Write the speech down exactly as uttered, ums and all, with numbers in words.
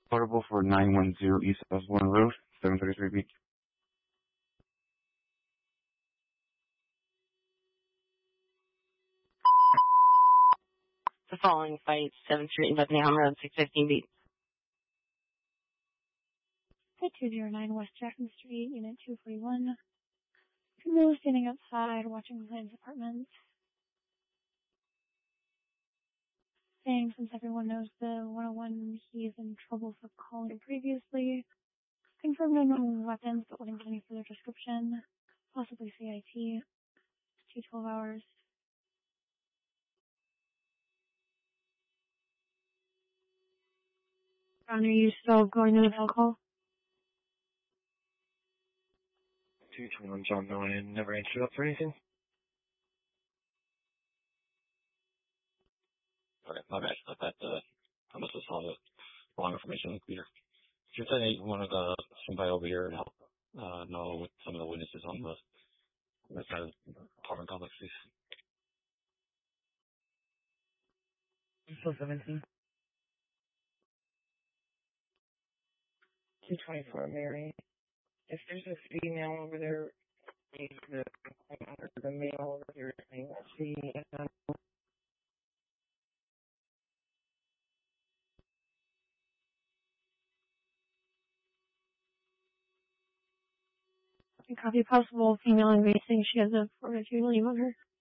Portable for nine one zero East Osborne Road, seven thirty-three B. The following fight, seventh Street and Bethany Elm Road, six fifteen B. At two oh nine West Jackson Street, Unit two forty-one. People are standing outside watching Glenn's apartment. Saying since everyone knows the one oh one, he is in trouble for calling previously. Confirmed no weapons, but wouldn't get any further description. Possibly C I T. Two twelve hours. Ron, are you still going to the phone call? two twenty-one John Ryan, never answered up for anything. Okay, my bad. I thought uh, I must have saw the wrong information on the computer. Should I want to uh, somebody over here and help uh, know with some of the witnesses on the west side of the apartment complex, please? So seventeen. two twenty-four Mary. If there's a female over there, please the or the male over here, see and A copy possible female invading. She has a fortitude leave on her.